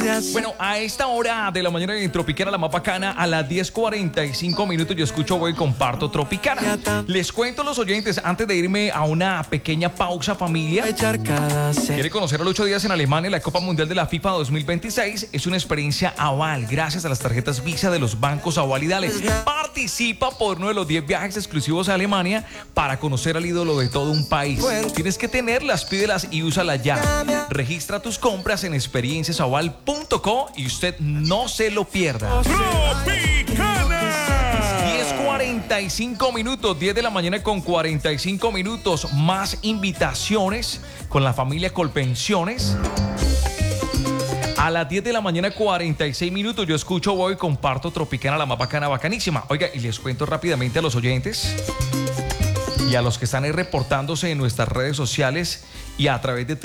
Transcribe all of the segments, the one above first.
Bueno, a esta hora de la mañana en Tropicana, la más bacana, a las 10:45 minutos, yo escucho Voy y Comparto Tropicana. Les cuento a los oyentes, antes de irme a una pequeña pausa, familia. ¿Quiere conocer a Lucho Díaz en Alemania en la Copa Mundial de la FIFA 2026? Es una experiencia Aval, gracias a las tarjetas Visa de los bancos Aval y Dale. Participa por uno de los 10 viajes exclusivos a Alemania para conocer al ídolo de todo un país. Tienes que tenerlas, pídelas y úsalas ya. Registra tus compras en experienciasaval.co y usted no se lo pierda. Tropicana. 10:45 minutos, 10 de la mañana con 45 minutos. Más invitaciones con la familia Colpensiones. A las 10 de la mañana 46 minutos yo escucho Voy y Comparto Tropicana, la más bacana, bacanísima. Oiga, y les cuento rápidamente a los oyentes y a los que están ahí reportándose en nuestras redes sociales y a través de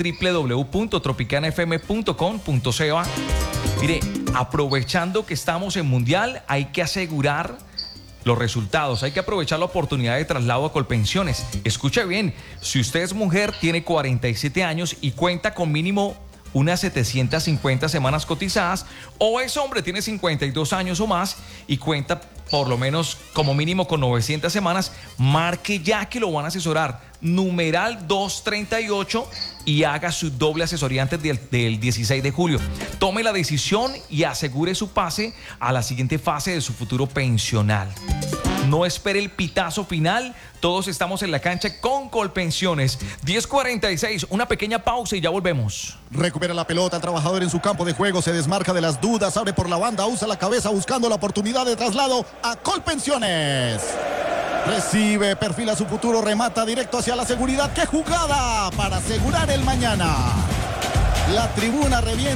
www.tropicanafm.com.co. Mire, aprovechando que estamos en Mundial, hay que asegurar los resultados, hay que aprovechar la oportunidad de traslado a Colpensiones. Escuche bien, si usted es mujer, tiene 47 años y cuenta con mínimo unas 750 semanas cotizadas, o es hombre, tiene 52 años o más y cuenta por lo menos como mínimo con 900 semanas, marque ya que lo van a asesorar. Numeral 238 y haga su doble asesoría antes del 16 de julio. Tome la decisión y asegure su pase a la siguiente fase de su futuro pensional. No espere el pitazo final. Todos estamos en la cancha con Colpensiones. 10:46, una pequeña pausa y ya volvemos. Recupera la pelota, el trabajador en su campo de juego, se desmarca de las dudas, abre por la banda, usa la cabeza buscando la oportunidad de traslado a Colpensiones. Recibe, perfila su futuro, remata directo hacia la seguridad. ¡Qué jugada para asegurar el mañana! La tribuna revienta.